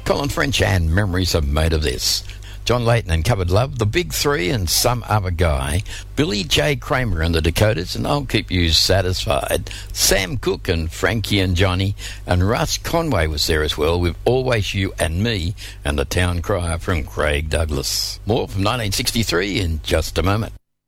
Colin French and Memories Are Made of This. John Layton and Covered Love, The Big Three and Some Other Guy, Billy J. Kramer and the Dakotas and I'll Keep You Satisfied, Sam Cooke and Frankie and Johnny, and Russ Conway was there as well with Always You and Me and the Town Crier from Craig Douglas. More from 1963 in just a moment.